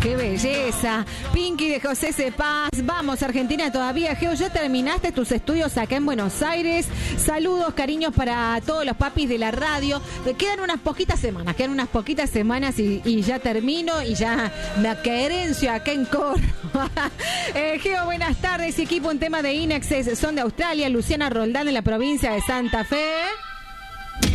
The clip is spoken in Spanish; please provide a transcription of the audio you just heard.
¡Qué belleza! Pinky de José Cepaz. Vamos, Argentina todavía. Geo, ¿ya terminaste tus estudios acá en Buenos Aires? Saludos, cariños para todos los papis de la radio. Quedan unas poquitas semanas y ya termino y ya me querencio acá en Córdoba. Geo, buenas tardes. Equipo, un tema de Inexes son de Australia. Luciana Roldán de la provincia de Santa Fe.